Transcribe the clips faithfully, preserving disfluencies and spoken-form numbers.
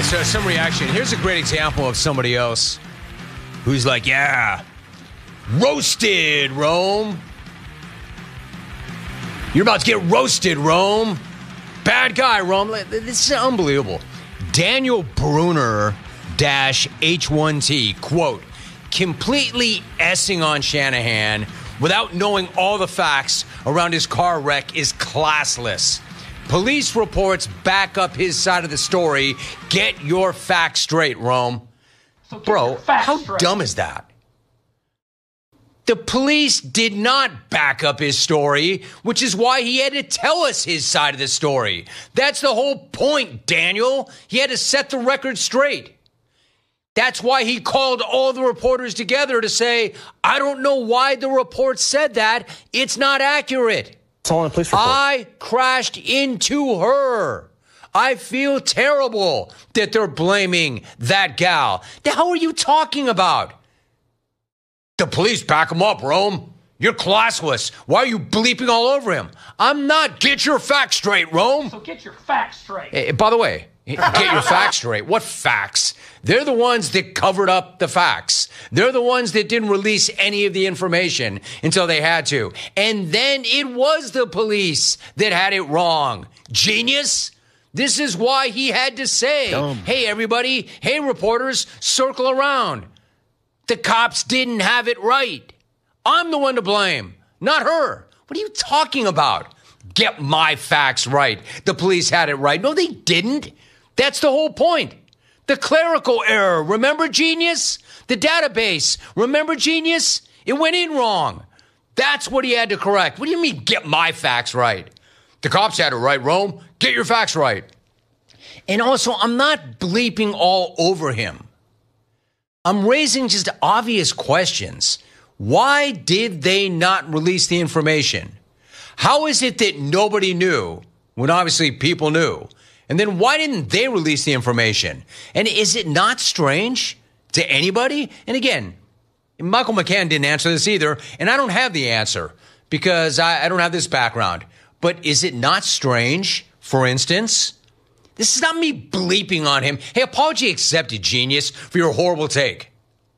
So some reaction. Here's a great example of somebody else who's like, yeah, roasted, Rome. You're about to get roasted, Rome. Bad guy, Rome. This is unbelievable. Daniel Bruner dash H one T, quote, completely essing on Shanahan without knowing all the facts around his car wreck is classless. Police reports back up his side of the story. Get your facts straight, Rome. So Bro, how straight. dumb is that? The police did not back up his story, which is why he had to tell us his side of the story. That's the whole point, Daniel. He had to set the record straight. That's why he called all the reporters together to say, I don't know why the report said that. It's not accurate. It's all in a police report. I crashed into her. I feel terrible that they're blaming that gal. The hell are you talking about? The police back him up, Rome. You're classless. Why are you bleeping all over him? I'm not. Get your facts straight, Rome. So get your facts straight. Hey, by the way, get your facts straight. What facts? They're the ones that covered up the facts. They're the ones that didn't release any of the information until they had to. And then it was the police that had it wrong. Genius. This is why he had to say, Dumb. Hey, everybody. Hey, reporters, circle around. The cops didn't have it right. I'm the one to blame, not her. What are you talking about? Get my facts right. The police had it right. No, they didn't. That's the whole point. The clerical error. Remember, genius? The database. Remember, genius? It went in wrong. That's what he had to correct. What do you mean, get my facts right? The cops had it right, Rome. Get your facts right. And also, I'm not bleeping all over him. I'm raising just obvious questions. Why did they not release the information? How is it that nobody knew when obviously people knew? And then why didn't they release the information? And is it not strange to anybody? And again, Michael McCann didn't answer this either, and I don't have the answer because I, I don't have this background. But is it not strange, for instance? This is not me bleeping on him. Hey, apology accepted, genius, for your horrible take.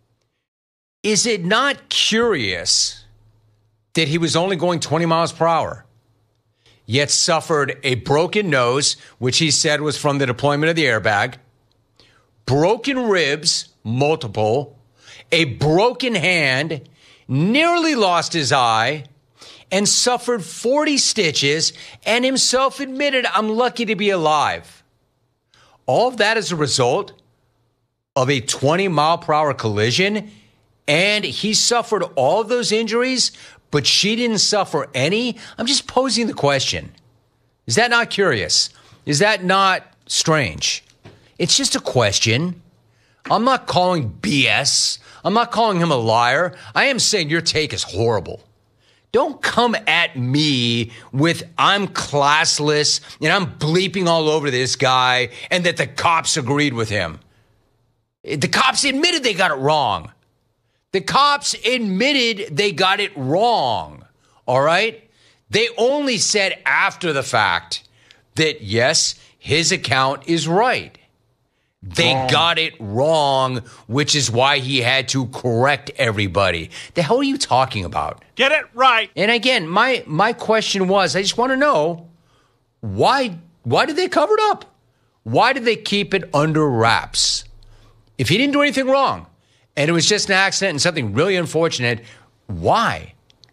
Is it not curious that he was only going twenty miles per hour, yet suffered a broken nose, which he said was from the deployment of the airbag, broken ribs, multiple, a broken hand, nearly lost his eye, and suffered forty stitches, and himself admitted, I'm lucky to be alive. All of that is a result of a twenty mile per hour collision, and he suffered all of those injuries, but she didn't suffer any? I'm just posing the question. Is that not curious? Is that not strange? It's just a question. I'm not calling B S. I'm not calling him a liar. I am saying your take is horrible. Don't come at me with I'm classless and I'm bleeping all over this guy and that the cops agreed with him. The cops admitted they got it wrong. The cops admitted they got it wrong. All right? They only said after the fact that, yes, his account is right. They wrong. got it wrong, which is why he had to correct everybody. The hell are you talking about? Get it right. And again, my my question was, I just want to know, why why did they cover it up? Why did they keep it under wraps? If he didn't do anything wrong, and it was just an accident and something really unfortunate, why?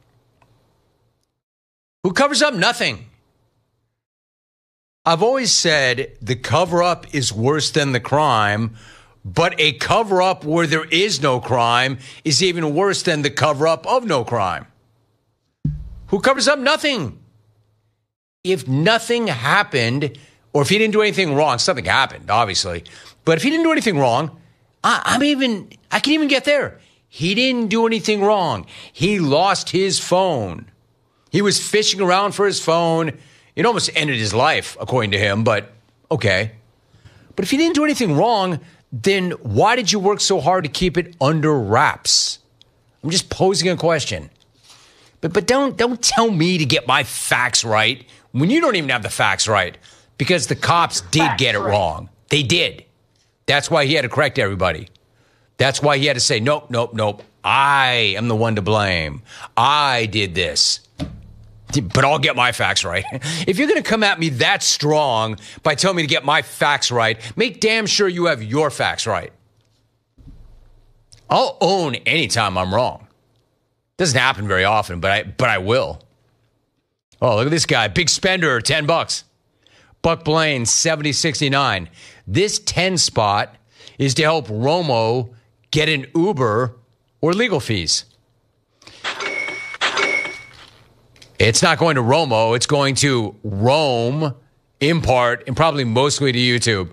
Who covers up nothing? I've always said the cover-up is worse than the crime, but a cover-up where there is no crime is even worse than the cover-up of no crime. Who covers up nothing? If nothing happened, or if he didn't do anything wrong, something happened, obviously. But if he didn't do anything wrong, I, I'm even, I can even get there. He didn't do anything wrong. He lost his phone. He was fishing around for his phone. It almost ended his life, according to him, but okay. But if he didn't do anything wrong, then why did you work so hard to keep it under wraps? I'm just posing a question. But but don't don't tell me to get my facts right when you don't even have the facts right, because the cops did get it wrong. They did. That's why he had to correct everybody. That's why he had to say, nope, nope, nope. I am the one to blame. I did this. But I'll get my facts right. If you're going to come at me that strong by telling me to get my facts right, make damn sure you have your facts right. I'll own anytime I'm wrong. Doesn't happen very often, but I but I will. Oh, look at this guy. Big spender, ten bucks. Buck Blaine, seventy sixty-nine. This ten spot is to help Romo get an Uber or legal fees. It's not going to Romo. It's going to Rome, in part, and probably mostly to YouTube.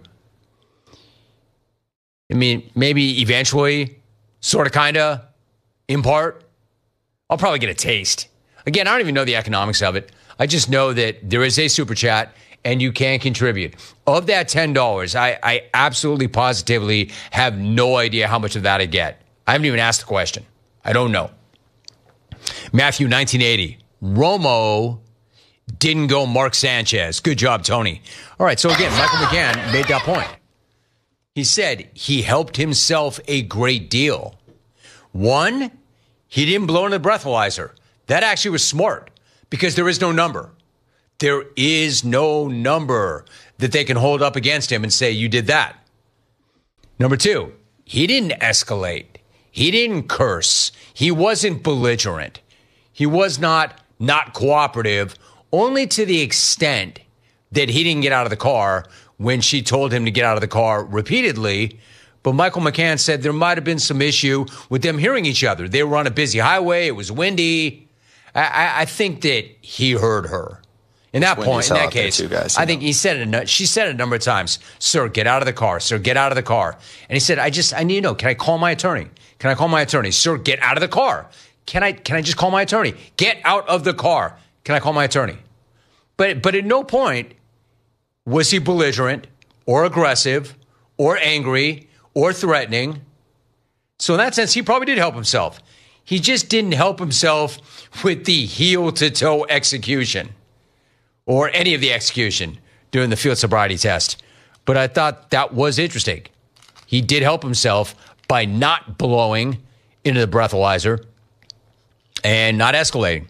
I mean, maybe eventually, sort of, kind of, in part. I'll probably get a taste. Again, I don't even know the economics of it. I just know that there is a super chat and you can contribute. Of that ten dollars, I, I absolutely positively have no idea how much of that I get. I haven't even asked the question. I don't know. Matthew, nineteen eighty. Romo didn't go Mark Sanchez. Good job, Tony. All right, so again, Michael McCann made that point. He said he helped himself a great deal. One, he didn't blow in the breathalyzer. That actually was smart because there is no number. There is no number that they can hold up against him and say, you did that. Number two, he didn't escalate. He didn't curse. He wasn't belligerent. He was not not cooperative, only to the extent that he didn't get out of the car when she told him to get out of the car repeatedly. But Michael McCann said there might have been some issue with them hearing each other. They were on a busy highway. It was windy. I, I think that he heard her. In that it's point, in that case, too, guys, I think he said it. She said it a number of times. Sir, get out of the car. Sir, get out of the car. And he said, I just, I need to know. Can I call my attorney? Can I call my attorney? Sir, get out of the car. Can I can I just call my attorney? Get out of the car. Can I call my attorney? But but at no point was he belligerent or aggressive or angry or threatening. So in that sense, he probably did help himself. He just didn't help himself with the heel-to-toe execution or any of the execution during the field sobriety test. But I thought that was interesting. He did help himself by not blowing into the breathalyzer and not escalating.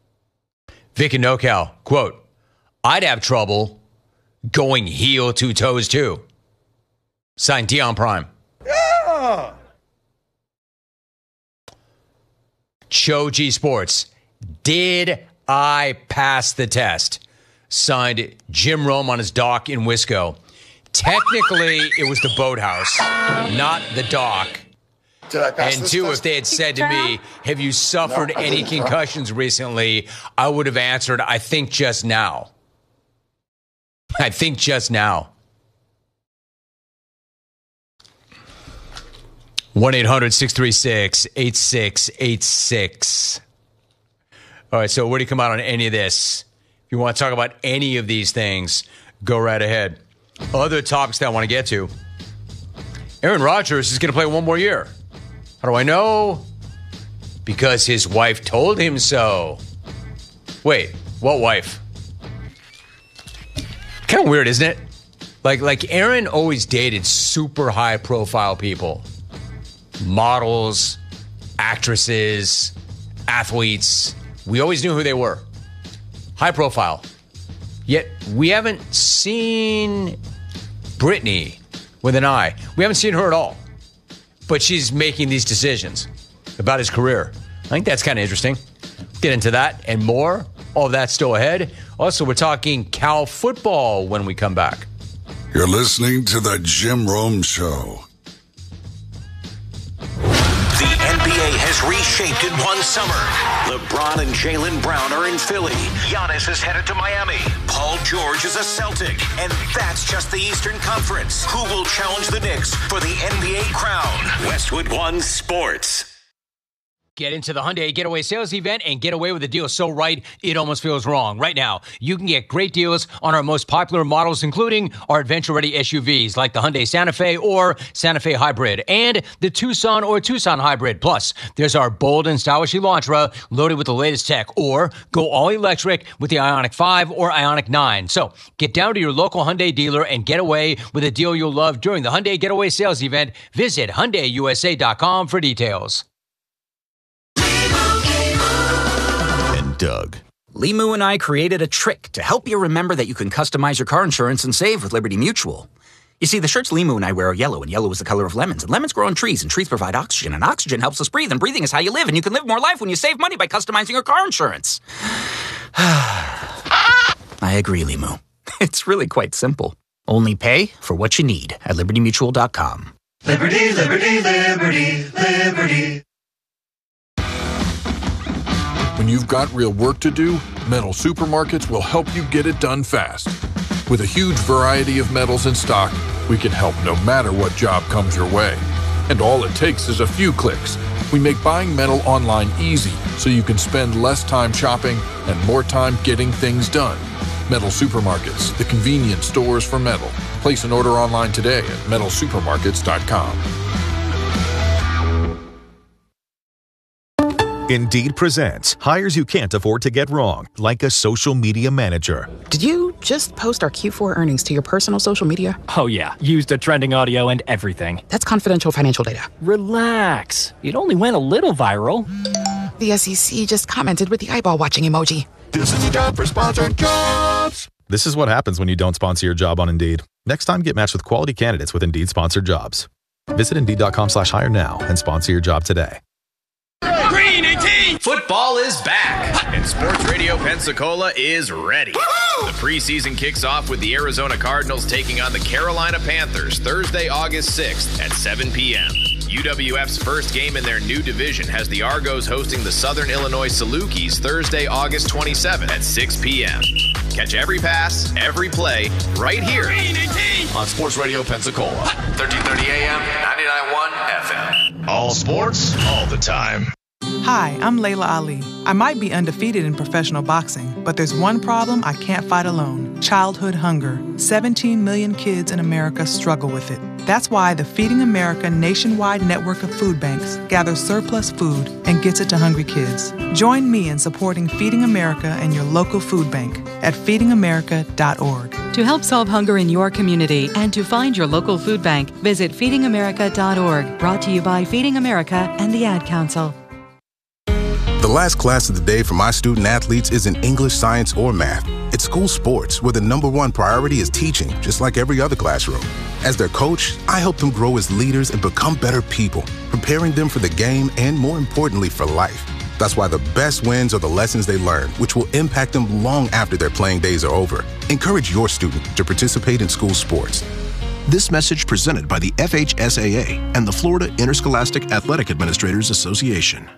Vic and NoCal, quote, I'd have trouble going heel to toes too. Signed Dion Prime. Yeah. Cho-G Sports. Did I pass the test? Signed Jim Rome on his dock in Wisco. Technically, it was the boathouse, not the dock. Did I pass And this two, test? if they had said to me, have you suffered No, I any didn't, bro. concussions recently? I would have answered, I think just now. I think just now. one eight hundred six three six eight six eight six. All right, so where do you come out on any of this? If you want to talk about any of these things, go right ahead. Other topics that I want to get to. Aaron Rodgers is going to play one more year. How do I know? Because his wife told him so. Wait, what wife? Kind of weird, isn't it? Like, like Aaron always dated super high profile people. Models, actresses, athletes. We always knew who they were. High profile. Yet we haven't seen Britney with an eye. We haven't seen her at all. But she's making these decisions about his career. I think that's kind of interesting. Get into that and more. All of that's still ahead. Also, we're talking Cal football when we come back. You're listening to The Jim Rome Show. The N B A has reshaped in one summer. LeBron and Jaylen Brown are in Philly. Giannis is headed to Miami. Paul George is a Celtic. And that's just the Eastern Conference. Who will challenge the Knicks for the N B A crown? Westwood One Sports. Get into the Hyundai Getaway Sales Event and get away with a deal so right, it almost feels wrong. Right now, you can get great deals on our most popular models, including our adventure-ready S U Vs like the Hyundai Santa Fe or Santa Fe Hybrid and the Tucson or Tucson Hybrid. Plus, there's our bold and stylish Elantra loaded with the latest tech, or go all-electric with the Ioniq five or Ioniq nine. So, get down to your local Hyundai dealer and get away with a deal you'll love during the Hyundai Getaway Sales Event. Visit Hyundai U S A dot com for details. Doug. Limu and I created a trick to help you remember that you can customize your car insurance and save with Liberty Mutual. You see, the shirts Limu and I wear are yellow, and yellow is the color of lemons, and lemons grow on trees, and trees provide oxygen, and oxygen helps us breathe, and breathing is how you live, and you can live more life when you save money by customizing your car insurance. I agree, Limu. It's really quite simple. Only pay for what you need at Liberty Mutual dot com. Liberty, liberty, liberty, liberty. When you've got real work to do, Metal Supermarkets will help you get it done fast. With a huge variety of metals in stock, we can help no matter what job comes your way. And all it takes is a few clicks. We make buying metal online easy so you can spend less time shopping and more time getting things done. Metal Supermarkets, the convenience stores for metal. Place an order online today at metal supermarkets dot com. Indeed presents hires you can't afford to get wrong, like a social media manager. Did you just post our Q four earnings to your personal social media? Oh yeah, used the trending audio and everything. That's confidential financial data. Relax. It only went a little viral. The S E C just commented with the eyeball watching emoji. This is the job for sponsored jobs. This is what happens when you don't sponsor your job on Indeed. Next time, get matched with quality candidates with Indeed sponsored jobs. Visit Indeed dot com slash hire now and sponsor your job today. Green eighteen! Football is back, and Sports Radio Pensacola is ready. Woo-hoo! The preseason kicks off with the Arizona Cardinals taking on the Carolina Panthers Thursday, August sixth at seven p.m. U W F's first game in their new division has the Argos hosting the Southern Illinois Salukis Thursday, August twenty-seventh at six p.m. Catch every pass, every play, right here on Sports Radio Pensacola, thirteen thirty a.m., ninety-nine point one F M. All sports, all the time. Hi, I'm Layla Ali. I might be undefeated in professional boxing, but there's one problem I can't fight alone: childhood hunger. seventeen million kids in America struggle with it. That's why the Feeding America nationwide network of food banks gathers surplus food and gets it to hungry kids. Join me in supporting Feeding America and your local food bank at feeding america dot org. To help solve hunger in your community and to find your local food bank, visit feeding america dot org. Brought to you by Feeding America and the Ad Council. The last class of the day for my student athletes isn't English, science, or math. It's school sports, where the number one priority is teaching, just like every other classroom. As their coach, I help them grow as leaders and become better people, preparing them for the game and, more importantly, for life. That's why the best wins are the lessons they learn, which will impact them long after their playing days are over. Encourage your student to participate in school sports. This message presented by the F H S A A and the Florida Interscholastic Athletic Administrators Association.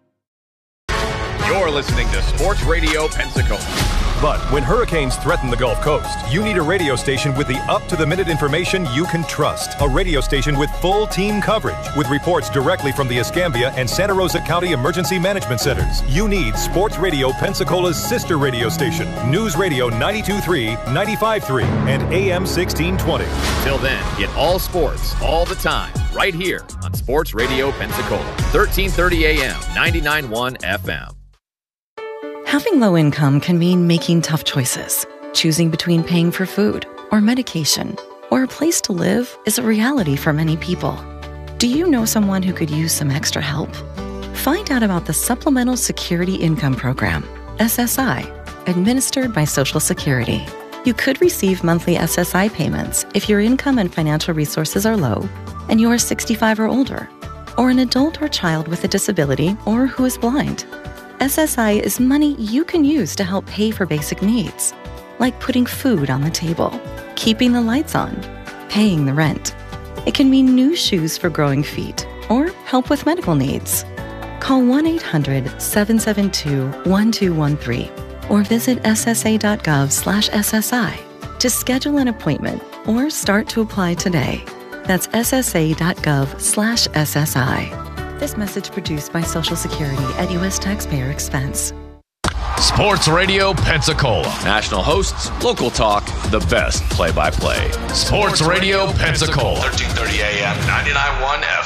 You're listening to Sports Radio Pensacola. But when hurricanes threaten the Gulf Coast, you need a radio station with the up-to-the-minute information you can trust. A radio station with full team coverage, with reports directly from the Escambia and Santa Rosa County Emergency Management Centers. You need Sports Radio Pensacola's sister radio station, News Radio ninety-two point three, ninety-five point three, and A M sixteen twenty. Till then, get all sports, all the time, right here on Sports Radio Pensacola, thirteen thirty a m, ninety-nine point one F M. Having low income can mean making tough choices. Choosing between paying for food or medication or a place to live is a reality for many people. Do you know someone who could use some extra help? Find out about the Supplemental Security Income Program, S S I, administered by Social Security. You could receive monthly S S I payments if your income and financial resources are low and you are sixty-five or older, or an adult or child with a disability or who is blind. S S I is money you can use to help pay for basic needs, like putting food on the table, keeping the lights on, paying the rent. It can mean new shoes for growing feet or help with medical needs. Call one eight hundred, seven seven two, one two one three or visit S S A dot gov slash S S I to schedule an appointment or start to apply today. That's S S A dot gov slash S S I. This message produced by Social Security at U S taxpayer expense. Sports Radio Pensacola. National hosts, local talk, the best play-by-play. Sports Radio Pensacola. thirteen thirty A M, ninety-nine point one